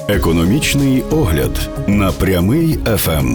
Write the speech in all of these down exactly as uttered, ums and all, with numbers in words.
Економічний огляд на Прямий еф ем.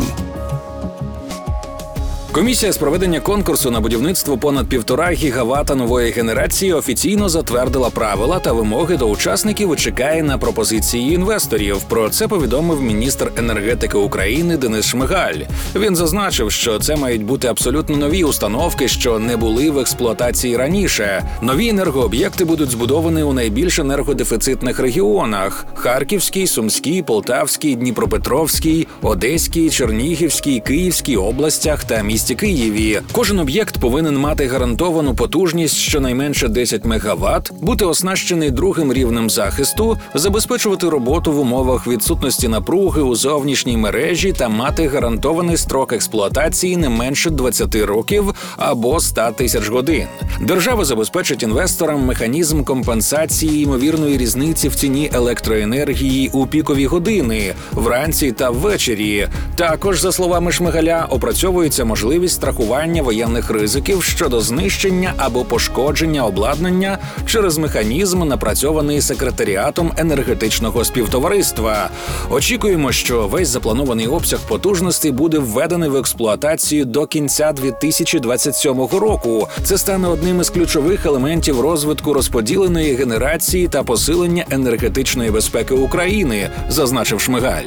Комісія з проведення конкурсу на будівництво понад півтора гігавата нової генерації офіційно затвердила правила та вимоги до учасників і чекає на пропозиції інвесторів. Про це повідомив міністр енергетики України Денис Шмигаль. Він зазначив, що це мають бути абсолютно нові установки, що не були в експлуатації раніше. Нові енергооб'єкти будуть збудовані у найбільш енергодефіцитних регіонах – Харківській, Сумській, Полтавській, Дніпропетровській, Одеській, Чернігівській, Київській областях та місті Києві. Кожен об'єкт повинен мати гарантовану потужність щонайменше десять мегаватт, бути оснащений другим рівнем захисту, забезпечувати роботу в умовах відсутності напруги у зовнішній мережі та мати гарантований строк експлуатації не менше двадцяти років або ста тисяч годин. Держава забезпечить інвесторам механізм компенсації ймовірної різниці в ціні електроенергії у пікові години, вранці та ввечері. Також, за словами Шмигаля, опрацьовується можливість страхування воєнних ризиків щодо знищення або пошкодження обладнання через механізм, напрацьований секретаріатом енергетичного співтовариства. Очікуємо, що весь запланований обсяг потужностей буде введений в експлуатацію до кінця дві тисячі двадцять сьомого року. Це стане одним із ключових елементів розвитку розподіленої генерації та посилення енергетичної безпеки України, зазначив Шмигаль.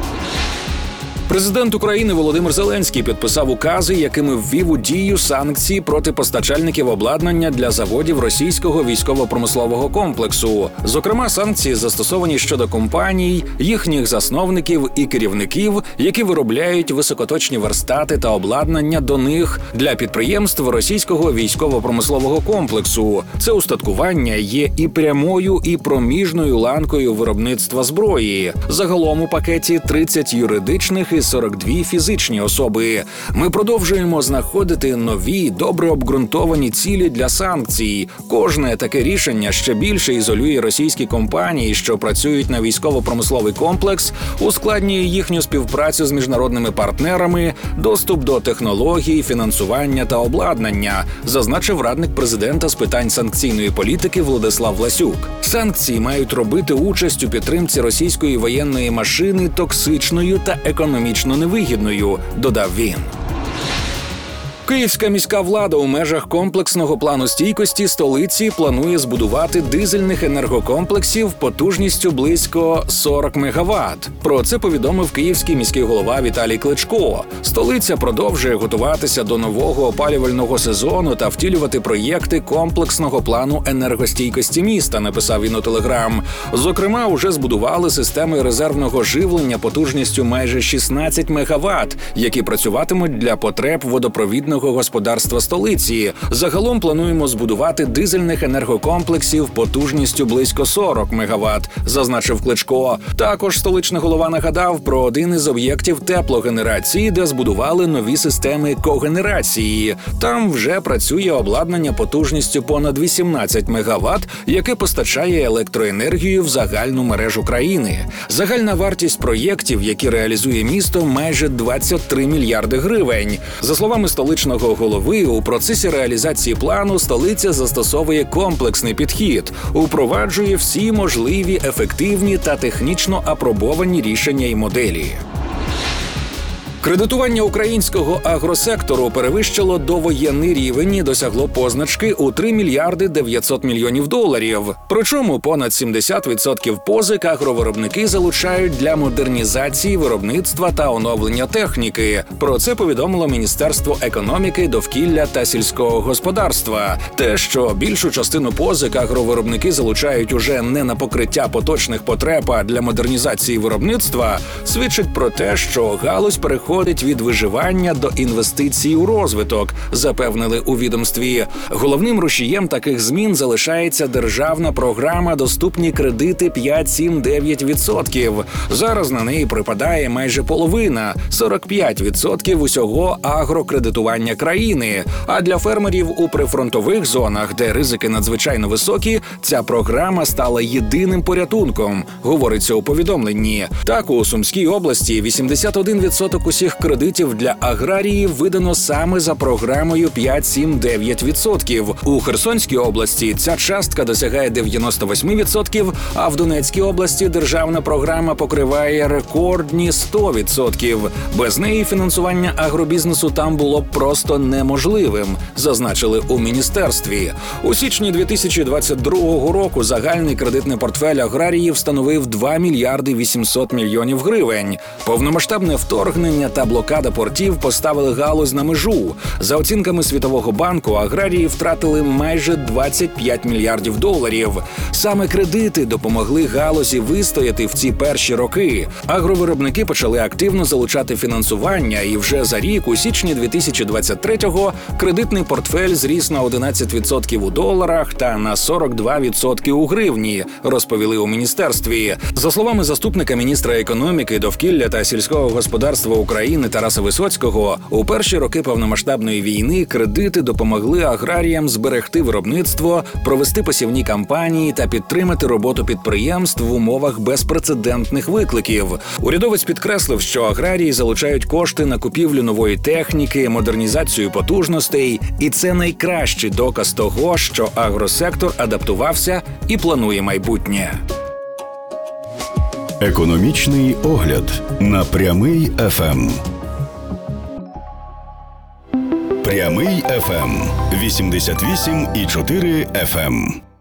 Президент України Володимир Зеленський підписав укази, якими ввів у дію санкції проти постачальників обладнання для заводів російського військово-промислового комплексу. Зокрема, санкції застосовані щодо компаній, їхніх засновників і керівників, які виробляють високоточні верстати та обладнання до них для підприємств російського військово-промислового комплексу. Це устаткування є і прямою, і проміжною ланкою виробництва зброї. Загалом у пакеті тридцять юридичних і сорок дві фізичні особи. Ми продовжуємо знаходити нові, добре обґрунтовані цілі для санкцій. Кожне таке рішення ще більше ізолює російські компанії, що працюють на військово-промисловий комплекс, ускладнює їхню співпрацю з міжнародними партнерами, доступ до технологій, фінансування та обладнання, зазначив радник президента з питань санкційної політики Владислав Ласюк. Санкції мають робити участь у підтримці російської воєнної машини токсичною та економічною невигідною, додав він. Київська міська влада у межах комплексного плану стійкості столиці планує збудувати дизельних енергокомплексів потужністю близько сорок мегаватт. Про це повідомив київський міський голова Віталій Кличко. Столиця продовжує готуватися до нового опалювального сезону та втілювати проєкти комплексного плану енергостійкості міста, написав він у Телеграм. Зокрема, уже збудували системи резервного живлення потужністю майже шістнадцять мегаватт, які працюватимуть для потреб водопровідного господарства столиці. Загалом плануємо збудувати дизельних енергокомплексів потужністю близько сорок мегаватт, зазначив Кличко. Також столичний голова нагадав про один із об'єктів теплогенерації, де збудували нові системи когенерації. Там вже працює обладнання потужністю понад вісімнадцять мегаватт, яке постачає електроенергію в загальну мережу країни. Загальна вартість проєктів, які реалізує місто, майже двадцять три мільярди гривень. За словами столичного голови, у процесі реалізації плану столиця застосовує комплексний підхід, упроваджує всі можливі ефективні та технічно апробовані рішення і моделі. Кредитування українського агросектору перевищило довоєнний рівень і досягло позначки у три мільярди дев'ятсот мільйонів доларів. Причому понад сімдесят відсотків позик агровиробники залучають для модернізації виробництва та оновлення техніки. Про це повідомило Міністерство економіки, довкілля та сільського господарства. Те, що більшу частину позик агровиробники залучають уже не на покриття поточних потреб, а для модернізації виробництва, свідчить про те, що галузь переходить від виживання до інвестицій у розвиток, запевнили у відомстві. Головним рушієм таких змін залишається державна програма «Доступні кредити п'ять, сім, дев'ять відсотків». Зараз на неї припадає майже половина – сорок п'ять відсотків усього агрокредитування країни. А для фермерів у прифронтових зонах, де ризики надзвичайно високі, ця програма стала єдиним порятунком, говориться у повідомленні. Так, у Сумській області вісімдесят один відсоток усіх обсяг кредитів для аграріїв видано саме за програмою п'ять сім дев'ять відсотків. У Херсонській області ця частка досягає дев'яносто вісім відсотків, а в Донецькій області державна програма покриває рекордні сто відсотків. Без неї фінансування агробізнесу там було б просто неможливим, зазначили у міністерстві. У січні дві тисячі двадцять другого року загальний кредитний портфель аграріїв становив два мільярди вісімсот мільйонів гривень. Повномасштабне вторгнення та блокада портів поставили галузь на межу. За оцінками Світового банку, аграрії втратили майже двадцять п'ять мільярдів доларів. Саме кредити допомогли галузі вистояти в ці перші роки. Агровиробники почали активно залучати фінансування, і вже за рік, у січні дві тисячі двадцять третього, кредитний портфель зріс на одинадцять відсотків у доларах та на сорок два відсотки у гривні, розповіли у міністерстві. За словами заступника міністра економіки, довкілля та сільського господарства України Тараса Висоцького, у перші роки повномасштабної війни кредити допомогли аграріям зберегти виробництво, провести посівні кампанії та підтримати роботу підприємств в умовах безпрецедентних викликів. Урядовець підкреслив, що аграрії залучають кошти на купівлю нової техніки, модернізацію потужностей, і це найкращий доказ того, що агросектор адаптувався і планує майбутнє. Економічний огляд на Прямий еф ем. Прямий еф ем. вісімдесят вісім і чотири еф ем.